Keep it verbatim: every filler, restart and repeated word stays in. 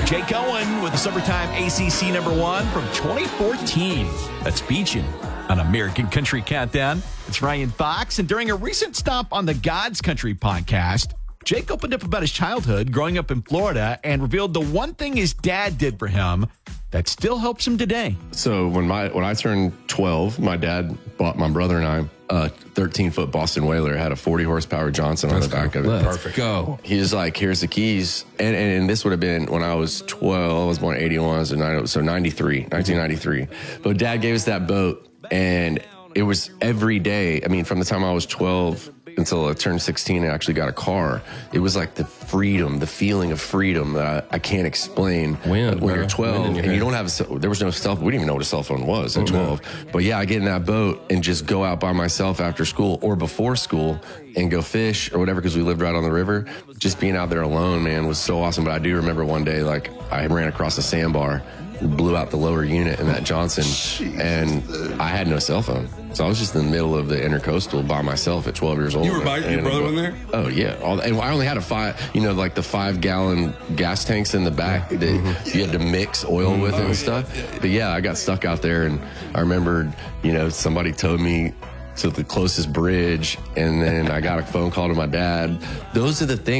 Jake Owen with the summertime A C C number one from twenty fourteen. That's Beachin' on American Country Countdown. It's Ryan Fox, and during a recent stop on the God's Country podcast, Jake opened up about his childhood growing up in Florida and revealed the one thing his dad did for him that still helps him today. So when my when I turned twelve, my dad bought my brother and I a thirteen-foot Boston Whaler. It had a forty horsepower Johnson on the back of it. Let's Perfect. Go. He was like, here's the keys. And, and, and this would have been when I was twelve. I was born in eighty-one, so, nine, so ninety-three, nineteen ninety-three. But Dad gave us that boat, and it was every day. I mean, from the time I was twelve until I turned sixteen and actually got a car, it was like the freedom, the feeling of freedom that I, I can't explain. Wind, when bro. you're twelve Wind in your and you head. don't have, a, there was no cell phone. We didn't even know what a cell phone was at Oh, twelve. no. But yeah, I get in that boat and just go out by myself after school or before school and go fish or whatever, because we lived right on the river. Just being out there alone, man, was so awesome. But I do remember one day, like, I ran across a sandbar, blew out the lower unit in that Johnson, Jeez. and I had no cell phone. So I was just in the middle of the intercoastal by myself at twelve years old. You were by your And- brother went there? Oh yeah, all, and I only had a five, you know, like the five gallon gas tanks in the back that you had to mix oil with and stuff. But yeah, I got stuck out there, and I remembered, you know, somebody towed me to the closest bridge, and then I got a phone call to my dad. Those are the things.